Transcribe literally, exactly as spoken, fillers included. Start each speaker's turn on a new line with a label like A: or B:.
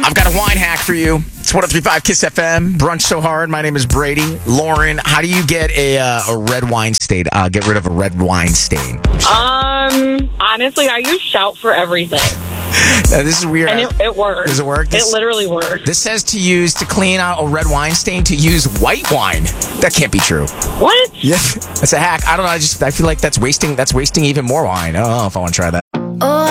A: I've got a wine hack for you. It's one oh three point five Kiss F M. Brunch so hard. My name is Brady. Lauren, how do you get a uh, a red wine stain? Uh, get rid of a red wine stain.
B: Um, honestly, I use Shout for everything.
A: Now, this is weird.
B: And it, it works.
A: Does it work? This,
B: it literally works.
A: This says to use, to clean out a red wine stain, to use white wine. That can't be true.
B: What?
A: Yeah, that's a hack. I don't know. I just, I feel like that's wasting, that's wasting even more wine. I don't know if I want to try that.
C: Oh,